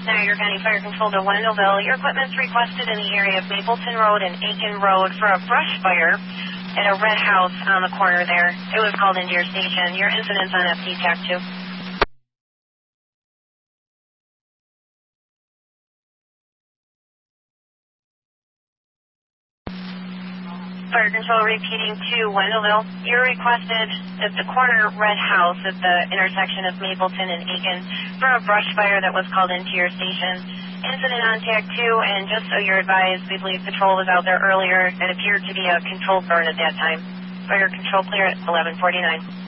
Niagara County Fire Control to Wendellville. Your equipment's requested in the area of Mapleton Road and Aiken Road for a brush fire at a red house on the corner there. It was called into your station. Your incident's on FD TAC 2. Fire Control repeating to Wendellville. You're requested at the corner red house at the intersection of Mapleton and Aiken for a brush fire that was called into your station. Incident on TAC 2, and just so you're advised, we believe patrol was out there earlier. It appeared to be a controlled burn at that time. Fire Control clear at 11:49.